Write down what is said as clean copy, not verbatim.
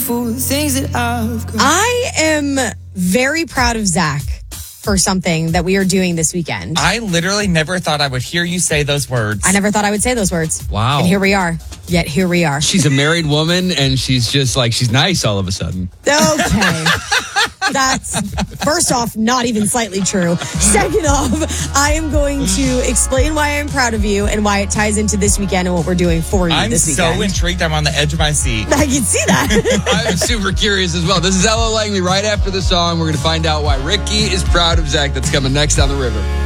I am very proud of Zach for something that we are doing this weekend. I literally never thought I would hear you say those words. I never thought I would say those words. Wow. And here we are. Yet here we are. She's a married woman, and she's just like, she's nice all of a sudden. Okay. That's, first off, not even slightly true. Second off, I am going to explain why I'm proud of you and why it ties into this weekend and what we're doing for you this weekend. I'm so intrigued. I'm on the edge of my seat. I can see that. I'm super curious as well. This is Ella Langley. Right after the song, we're going to find out why Ricky is proud of Zach. That's coming next on The River.